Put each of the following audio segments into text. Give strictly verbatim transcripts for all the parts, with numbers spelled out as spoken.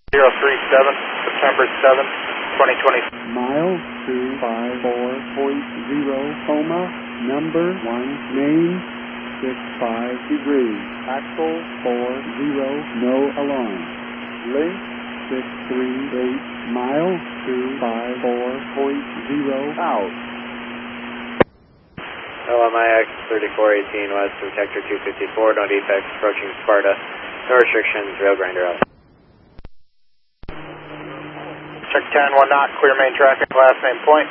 zero three seven, September seventh, twenty twenty. Mile two five four point zero, coma, number one, name, six five degrees, axle four zero, no alarm. Length six three eight, mile two five four point zero, out. L M I X thirty-four eighteen west of Sector two fifty-four, no defects, approaching Sparta. No restrictions, rail grinder out. Check ten, one knot, clear main traffic, last name point.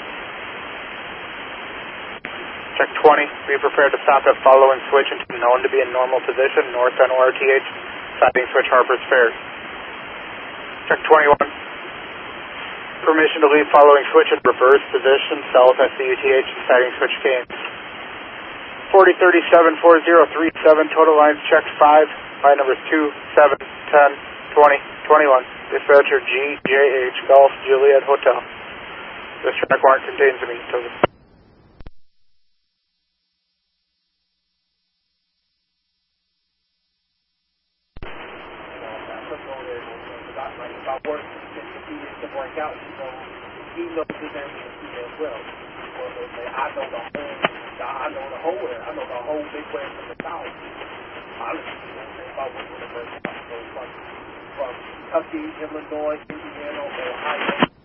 Check twenty, be prepared to stop at following switch until known to be in normal position, north on O R T H, siding switch Harper's Ferry. Check twenty-one, permission to leave following switch in reverse position, south at C U T H, siding switch Keynes. forty thirty-seven, four zero three seven, total lines check five, line numbers two, seven, ten, twenty, twenty-one. Dispatcher G J H Golf Juliet Hotel. This track warrant contains me. I know the whole, I know the whole, I know the whole big way from the south. Honestly, if I went to the first, from Kentucky, Illinois, Indiana, Ohio.